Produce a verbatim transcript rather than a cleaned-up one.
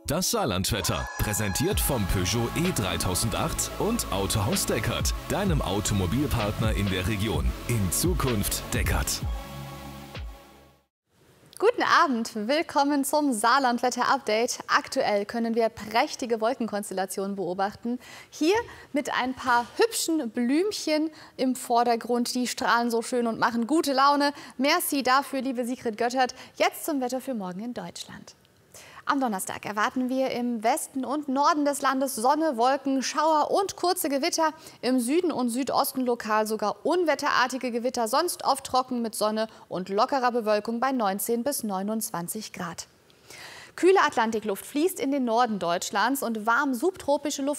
Das Saarlandwetter, präsentiert vom Peugeot E dreitausendacht und Autohaus Deckert, deinem Automobilpartner in der Region. In Zukunft Deckert. Guten Abend, willkommen zum Saarlandwetter-Update. Aktuell können wir prächtige Wolkenkonstellationen beobachten. Hier mit ein paar hübschen Blümchen im Vordergrund. Die strahlen so schön und machen gute Laune. Merci dafür, liebe Sigrid Göttert. Jetzt zum Wetter für morgen in Deutschland. Am Donnerstag erwarten wir im Westen und Norden des Landes Sonne, Wolken, Schauer und kurze Gewitter. Im Süden und Südosten lokal sogar unwetterartige Gewitter, sonst oft trocken mit Sonne und lockerer Bewölkung bei neunzehn bis neunundzwanzig Grad. Kühle Atlantikluft fließt in den Norden Deutschlands und warm subtropische Luft